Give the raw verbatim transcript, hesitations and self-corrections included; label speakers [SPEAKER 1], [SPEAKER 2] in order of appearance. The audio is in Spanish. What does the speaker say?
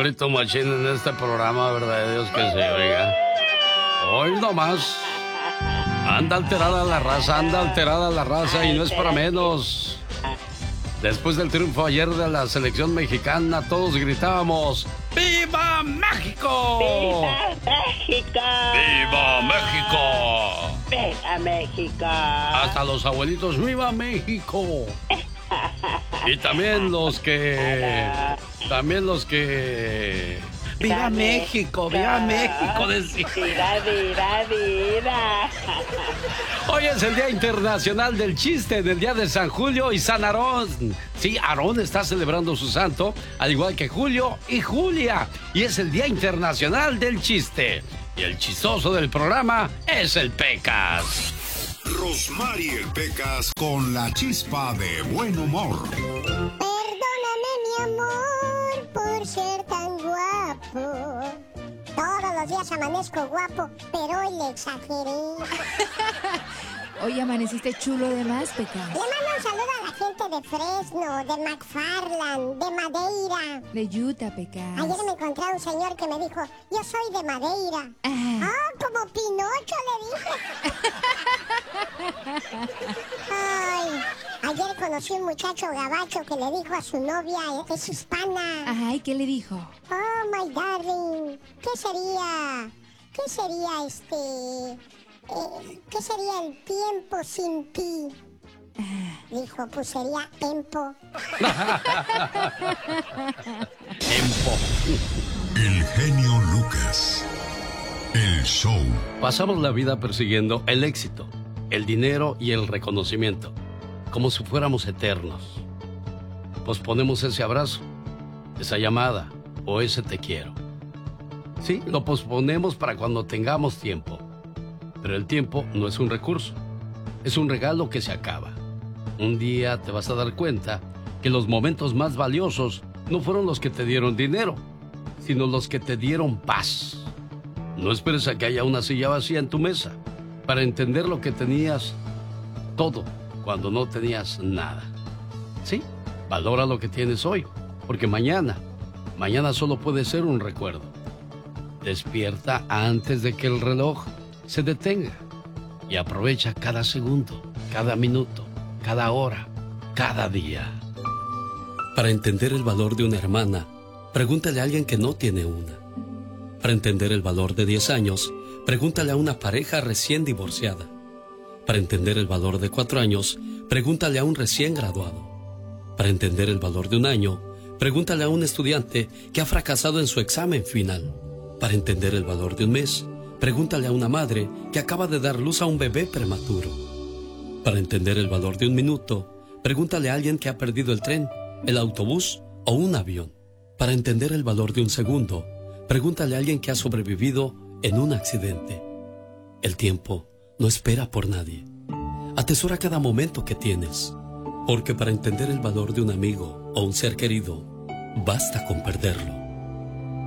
[SPEAKER 1] grito machín en este programa, verdad de Dios que se oiga. Hoy nomás. Anda alterada la raza, anda alterada la raza y no es para menos. Después del triunfo ayer de la selección mexicana, todos gritábamos ¡Viva México!
[SPEAKER 2] ¡Viva México!
[SPEAKER 1] ¡Viva México!
[SPEAKER 2] ¡Viva México!
[SPEAKER 1] Hasta los abuelitos, ¡Viva México! Y también los que... También los que... ¡Viva México! ¡Viva México! Decía.
[SPEAKER 2] ¡Viva, viva, viva!
[SPEAKER 1] Hoy es el Día Internacional del Chiste, del Día de San Julio y San Aarón. Sí, Aarón está celebrando su santo, al igual que Julio y Julia. Y es el Día Internacional del Chiste. Y el chistoso del programa es el Pecas.
[SPEAKER 3] Rosmarie el Pecas con la chispa de buen humor.
[SPEAKER 4] Perdóname, mi amor, por ser tan guapo. Todos los días amanezco guapo, pero hoy le exageré.
[SPEAKER 5] Hoy amaneciste chulo de más, Pecas.
[SPEAKER 4] Le mando un saludo a la gente de Fresno, de McFarland, de Madeira.
[SPEAKER 5] De Utah, Pecas.
[SPEAKER 4] Ayer me encontré a un señor que me dijo, yo soy de Madeira. Ah, ah como Pinocho le dije. Ay, ayer conocí a un muchacho gabacho que le dijo a su novia, es hispana.
[SPEAKER 5] Ajá, ¿y qué le dijo?
[SPEAKER 4] Oh, my darling, ¿qué sería? ¿Qué sería este... Eh, ¿Qué sería el tiempo sin ti? Dijo, pues sería Empo.
[SPEAKER 1] Empo.
[SPEAKER 3] El genio Lucas. El show.
[SPEAKER 1] Pasamos la vida persiguiendo el éxito, el dinero y el reconocimiento, como si fuéramos eternos. Posponemos ese abrazo, esa llamada o ese te quiero. Sí, lo posponemos para cuando tengamos tiempo. Pero el tiempo no es un recurso, es un regalo que se acaba. Un día te vas a dar cuenta que los momentos más valiosos no fueron los que te dieron dinero, sino los que te dieron paz. No esperes a que haya una silla vacía en tu mesa para entender lo que tenías todo cuando no tenías nada. Sí, valora lo que tienes hoy, porque mañana, mañana solo puede ser un recuerdo. Despierta antes de que el reloj se detenga y aprovecha cada segundo, cada minuto, cada hora, cada día. Para entender el valor de una hermana, pregúntale a alguien que no tiene una. Para entender el valor de diez años, pregúntale a una pareja recién divorciada. Para entender el valor de cuatro años, pregúntale a un recién graduado. Para entender el valor de un año, pregúntale a un estudiante que ha fracasado en su examen final. Para entender el valor de un mes, pregúntale a una madre que acaba de dar luz a un bebé prematuro. Para entender el valor de un minuto, pregúntale a alguien que ha perdido el tren, el autobús o un avión. Para entender el valor de un segundo, pregúntale a alguien que ha sobrevivido en un accidente. El tiempo no espera por nadie. Atesora cada momento que tienes, porque para entender el valor de un amigo o un ser querido, basta con perderlo.